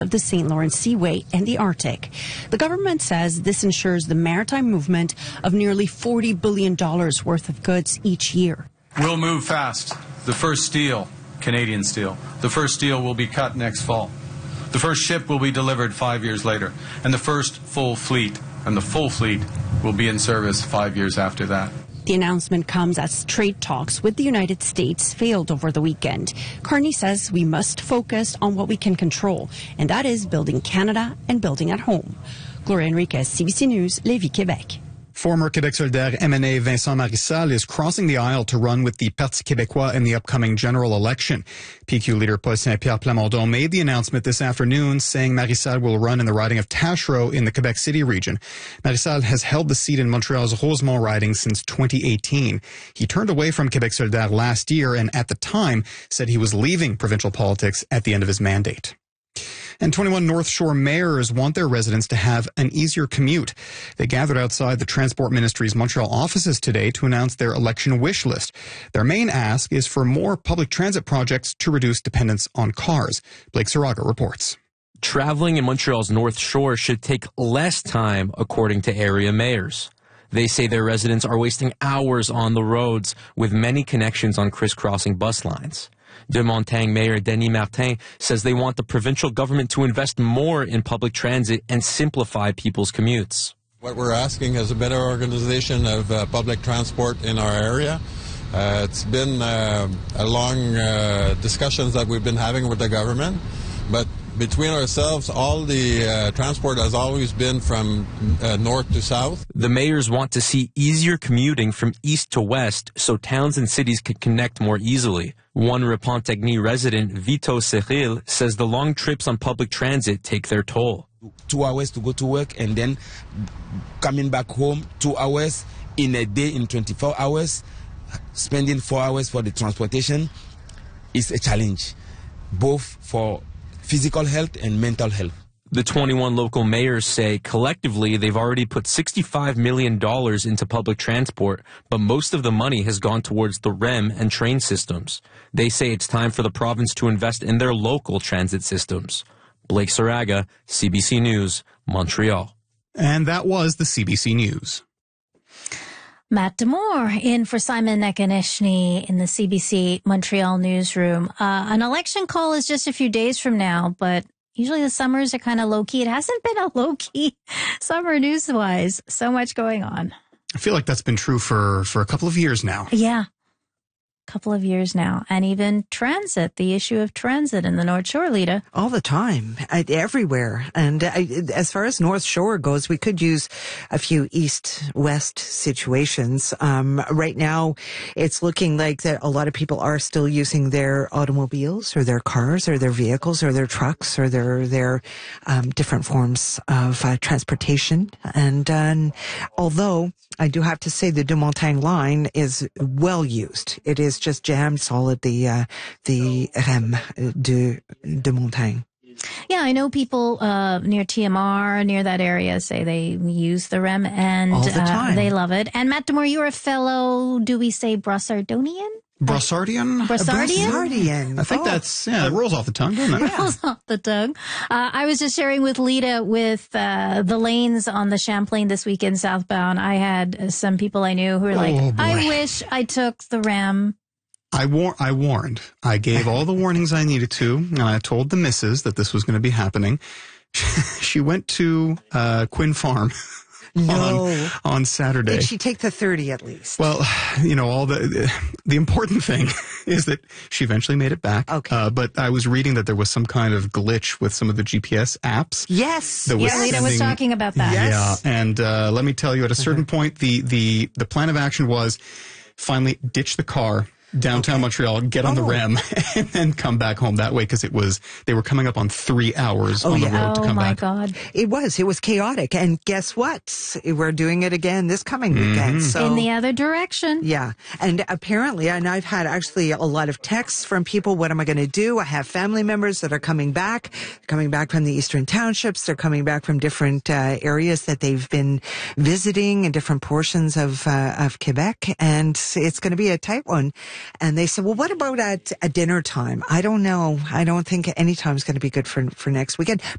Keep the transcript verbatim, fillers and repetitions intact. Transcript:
of the Saint Lawrence Seaway and the Arctic. The government says this ensures the maritime movement of nearly forty billion dollars worth of goods each year. We'll move fast. The first steel, Canadian steel, the first steel will be cut next fall. The first ship will be delivered five years later, and the first full fleet, and the full fleet will be in service five years after that. The announcement comes as trade talks with the United States failed over the weekend. Carney says we must focus on what we can control, and that is building Canada and building at home. Gloria Enriquez, C B C News, Lévis, Québec. Former Québec solidaire M N A Vincent Marissal is crossing the aisle to run with the Parti québécois in the upcoming general election. P Q leader Paul Saint-Pierre Plamondon made the announcement this afternoon, saying Marissal will run in the riding of Taschereau in the Quebec City region. Marissal has held the seat in Montreal's Rosemont riding since twenty eighteen. He turned away from Québec solidaire last year and at the time said he was leaving provincial politics at the end of his mandate. And twenty-one North Shore mayors want their residents to have an easier commute. They gathered outside the Transport Ministry's Montreal offices today to announce their election wish list. Their main ask is for more public transit projects to reduce dependence on cars. Blake Saraga reports. Traveling in Montreal's North Shore should take less time, according to area mayors. They say their residents are wasting hours on the roads, with many connections on crisscrossing bus lines. De Montagne Mayor Denis Martin says they want the provincial government to invest more in public transit and simplify people's commutes. What we're asking is a better organization of uh, public transport in our area. Uh, it's been uh, a long uh, discussions that we've been having with the government, but between ourselves, all the uh, transport has always been from uh, north to south. The mayors want to see easier commuting from east to west so towns and cities can connect more easily. One Repentigny resident, Vito Cyril, says the long trips on public transit take their toll. Two hours to go to work and then coming back home, two hours in a day in twenty-four hours, spending four hours for the transportation is a challenge, both for physical health and mental health. The twenty-one local mayors say collectively they've already put sixty-five million dollars into public transport, but most of the money has gone towards the R E M and train systems. They say it's time for the province to invest in their local transit systems. Blake Saraga, C B C News, Montreal. And that was the C B C News. Matt Demore in for Simon Nekanishny in the C B C Montreal newsroom. Uh, an election call is just a few days from now, but usually the summers are kind of low-key. It hasn't been a low-key summer news-wise. So much going on. I feel like that's been true for, for a couple of years now. Yeah. Couple of years now. And even transit, the issue of transit in the North Shore, Lita. All the time, I, everywhere. And I, as far as North Shore goes, we could use a few east-west situations. Um, right now, it's looking like that a lot of people are still using their automobiles or their cars or their vehicles or their trucks or their, their um, different forms of uh, transportation. And um, although I do have to say the De Montagne line is well used. It is just jammed solid, the uh, the R E M de, de Montagne. Yeah, I know people uh, near T M R, near that area, say they use the R E M and All the time. Uh, they love it. And Matt Demore, you're a fellow, do we say Brossardonian? Brossardian? Brossardian? Brossardian. I think oh. that's, yeah, it rolls off the tongue, doesn't it? It rolls off the tongue. Uh, I was just sharing with Lita with uh, the lanes on the Champlain this weekend southbound. I had some people I knew who were like, Oh, boy. I wish I took the R E M. I war- I warned. I gave all the warnings I needed to, and I told the missus that this was going to be happening. She went to uh, Quinn Farm No. on, on Saturday. Did she take the thirty at least? Well, you know, all the the important thing is that she eventually made it back. Okay. Uh, but I was reading that there was some kind of glitch with some of the G P S apps. Yes. That was Yeah, Lita was sending- talking about that. Yes. Yeah, and uh, let me tell you, at a certain point, the, the, the plan of action was finally ditch the car, downtown Okay. Montreal, get on the Oh. R E M, and then come back home that way, because it was, they were coming up on three hours Oh, on the yeah. road to Oh come my back. God. It was. It was chaotic. And guess what? We're doing it again this coming Mm-hmm. weekend. So In the other direction. yeah. And apparently, and I've had actually a lot of texts from people, what am I going to do? I have family members that are coming back, coming back from the Eastern Townships. They're coming back from different uh, areas that they've been visiting in different portions of, uh, of Quebec. And it's going to be a tight one. And they said, well, what about at, at dinner time? I don't know. I don't think any time is going to be good for, for next weekend.